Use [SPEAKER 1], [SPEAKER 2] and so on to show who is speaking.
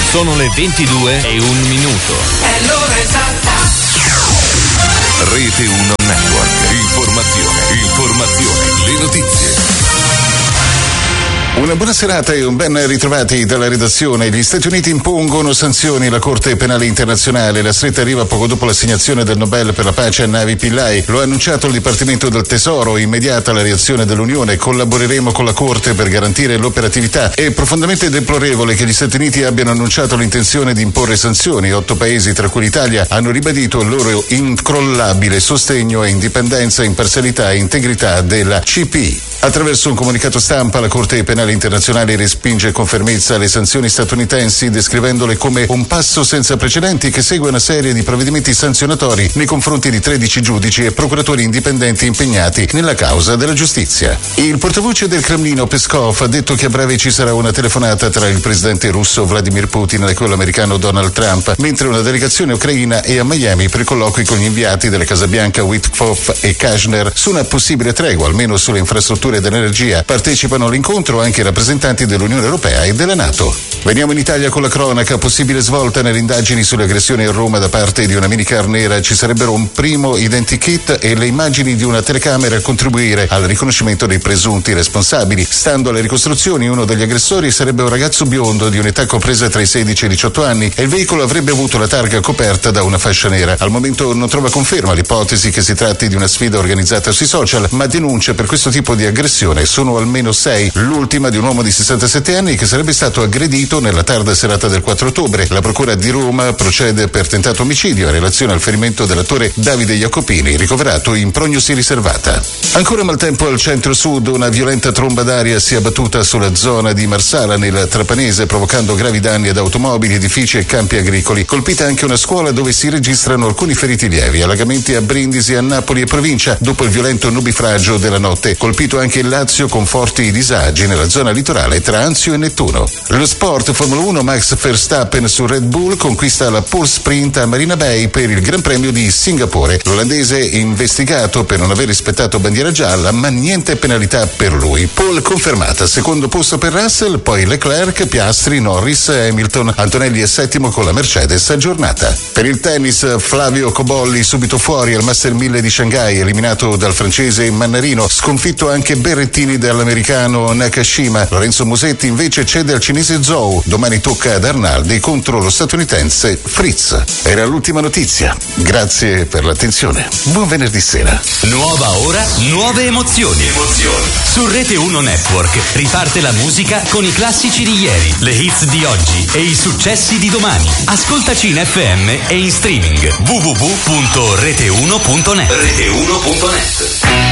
[SPEAKER 1] Sono le 22:01.
[SPEAKER 2] È l'ora esatta.
[SPEAKER 3] Rete 1 Network. Informazione, le notizie.
[SPEAKER 4] Una buona serata e un ben ritrovati dalla redazione. Gli Stati Uniti impongono sanzioni alla Corte Penale Internazionale. La stretta arriva poco dopo l'assegnazione del Nobel per la pace a Navi Pillay. Lo ha annunciato il Dipartimento del Tesoro. Immediata la reazione dell'Unione. Collaboreremo con la Corte per garantire l'operatività. È profondamente deplorevole che gli Stati Uniti abbiano annunciato l'intenzione di imporre sanzioni. 8 paesi, tra cui l'Italia, hanno ribadito il loro incrollabile sostegno e indipendenza, imparzialità e integrità della CPI. Attraverso un comunicato stampa, la Corte Penale Internazionale respinge con fermezza le sanzioni statunitensi, descrivendole come un passo senza precedenti che segue una serie di provvedimenti sanzionatori nei confronti di 13 giudici e procuratori indipendenti impegnati nella causa della giustizia. Il portavoce del Cremlino, Peskov, ha detto che a breve ci sarà una telefonata tra il presidente russo Vladimir Putin e quello americano Donald Trump, mentre una delegazione ucraina è a Miami per colloqui con gli inviati della Casa Bianca Witkoff e Kushner su una possibile tregua, almeno sulle infrastrutture dell'energia. Partecipano all'incontro anche i rappresentanti dell'Unione Europea e della NATO. Veniamo in Italia con la cronaca. Possibile svolta nelle indagini sulle aggressioni a Roma da parte di una minicar nera. Ci sarebbero un primo identikit e le immagini di una telecamera a contribuire al riconoscimento dei presunti responsabili. Stando alle ricostruzioni, uno degli aggressori sarebbe un ragazzo biondo di un'età compresa tra i 16 e i 18 anni e il veicolo avrebbe avuto la targa coperta da una fascia nera. Al momento non trova conferma l'ipotesi che si tratti di una sfida organizzata sui social, ma denunce per questo tipo di aggressione sono almeno 6. L'ultima di un uomo di 67 anni che sarebbe stato aggredito nella tarda serata del 4 ottobre. La procura di Roma procede per tentato omicidio in relazione al ferimento dell'attore Davide Jacopini, ricoverato in prognosi riservata. Ancora maltempo al centro-sud. Una violenta tromba d'aria si è abbattuta sulla zona di Marsala nel Trapanese, provocando gravi danni ad automobili, edifici e campi agricoli. Colpita anche una scuola dove si registrano alcuni feriti lievi. Allagamenti a Brindisi, a Napoli e provincia dopo il violento nubifragio della notte. Colpito anche il Lazio con forti disagi nella zona litorale tra Anzio e Nettuno. Lo sport, Formula 1, Max Verstappen su Red Bull conquista la pole sprint a Marina Bay per il Gran Premio di Singapore. L'olandese è investigato per non aver rispettato bandiera gialla, ma niente penalità per lui. Pole confermata, secondo posto per Russell, poi Leclerc, Piastri, Norris, Hamilton. Antonelli è settimo con la Mercedes aggiornata. Per il tennis, Flavio Cobolli subito fuori al Master 1000 di Shanghai, eliminato dal francese Mannarino. Sconfitto anche Berrettini dall'americano Nakashima. Lorenzo Musetti invece cede al cinese Zhou. Domani tocca ad Arnaldi contro lo statunitense Fritz. Era l'ultima notizia. Grazie per l'attenzione. Buon venerdì sera.
[SPEAKER 1] Nuova ora, nuove emozioni. Su Rete 1 Network riparte la musica con i classici di ieri, le hits di oggi e i successi di domani. Ascoltaci in FM e in streaming www.rete1.net.